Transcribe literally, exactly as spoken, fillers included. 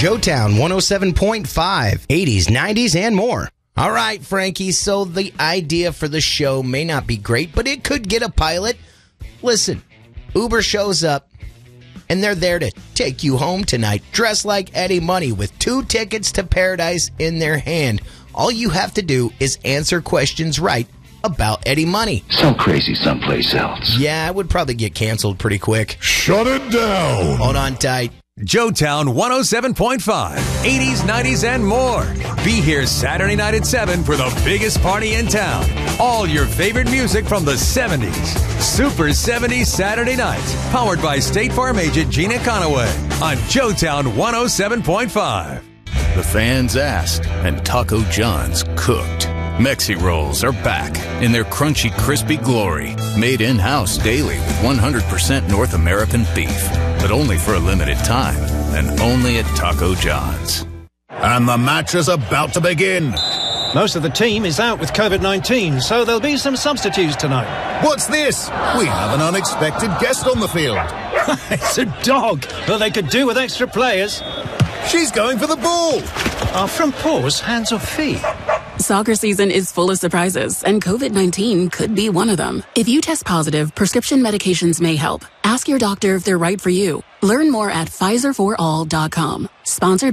Joetown one oh seven point five, eighties, nineties, and more. All right, Frankie, so the idea for the show may not be great, but it could get a pilot. Listen, Uber shows up, and they're there to take you home tonight, dressed like Eddie Money with two tickets to paradise in their hand. All you have to do is answer questions right about Eddie Money. So crazy someplace else. Yeah, it would probably get canceled pretty quick. Shut it down. Hold on tight. Joetown one oh seven point five, eighties, nineties, and more. Be here Saturday night at seven for the biggest party in town. All your favorite music from the seventies. Super seventies Saturday nights. Powered by State Farm agent Gina Conaway on Joetown one oh seven point five. The fans asked, and Taco John's cooked. Mexi Rolls are back in their crunchy, crispy glory. Made in-house daily with one hundred percent North American beef. But only for a limited time, and only at Taco John's. And the match is about to begin. Most of the team is out with COVID nineteen, so there'll be some substitutes tonight. What's this? We have an unexpected guest on the field. It's a dog. Well, they could do with extra players. She's going for the ball. Are from paws, hands or feet? Soccer season is full of surprises, and COVID nineteen could be one of them. If you test positive, prescription medications may help. Ask your doctor if they're right for you. Learn more at Pfizer for all dot com. Sponsored